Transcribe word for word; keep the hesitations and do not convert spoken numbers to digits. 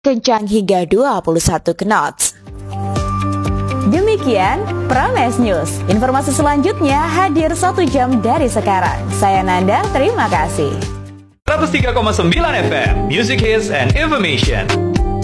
kencang hingga dua puluh satu knots. Demikian Prames News. Informasi selanjutnya hadir satu jam dari sekarang. Saya Nanda, terima kasih. seratus tiga koma sembilan F M, Music Hits and Information.